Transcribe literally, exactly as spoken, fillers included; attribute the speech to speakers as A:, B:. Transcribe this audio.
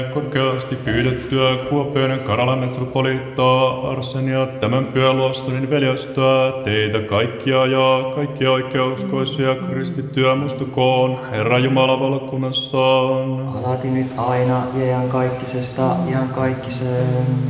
A: Korkeasti pyydettyä Kuopioiden Karala-metropoliittaa Arsenia tämän pyhän luostarin veljestöä, teitä kaikkia ja kaikkia oikeuskoisia kristittyä muistukoon Herra Jumala valtakunnassaan.
B: Alati nyt aina ja iankaikkisesta iankaikkiseen.